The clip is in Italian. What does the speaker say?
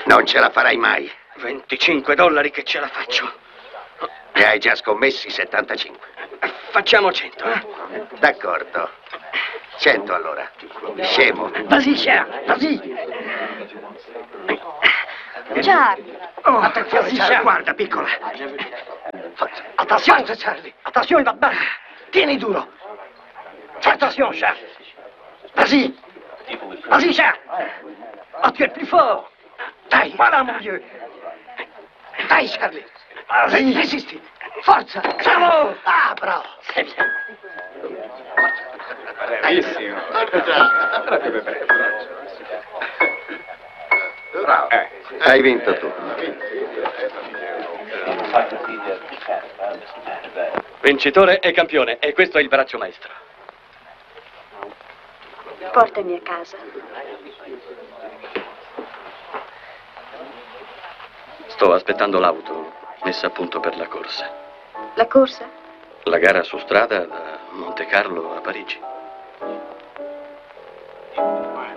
Non ce la farai mai. $25 che ce la faccio. Ne hai già scommessi 75. Facciamo 100, eh? D'accordo. 100 allora. Scemo. Vas-y, cher, vas-y. Charlie. Oh, attenzione, Charlie. Guarda, piccola. Attenzione, Charlie. Attenzione, il va bene. Tieni duro. Attenzione, Charlie. Vas-y. Vas-y, Charlie. Oh, tu es plus fort. Dai, voilà, mon vieux. Dai, Charlie. Vas-y, resisti. Forza. Bravo. Ah, bravo. C'est bien. Bravissimo. Bravo. Hai vinto tu. Vincitore e campione, e questo è il braccio maestro. Portami a casa. Sto aspettando l'auto messa a punto per la corsa. La corsa? La gara su strada da Monte Carlo a Parigi.